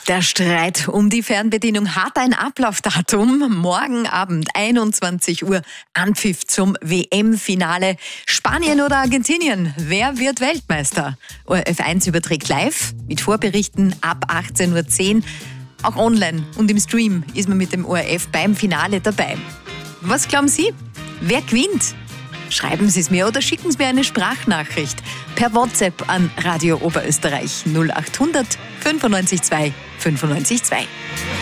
Der Streit um die Fernbedienung hat ein Ablaufdatum. Morgen Abend 21 Uhr Anpfiff zum WM-Finale. Spanien oder Argentinien? Wer wird Weltmeister? ORF 1 überträgt live mit Vorberichten ab 18.10 Uhr. Auch online und im Stream ist man mit dem ORF beim Finale dabei. Was glauben Sie? Wer gewinnt? Schreiben Sie es mir oder schicken Sie mir eine Sprachnachricht per WhatsApp an Radio Oberösterreich 0800 95 2 95 2.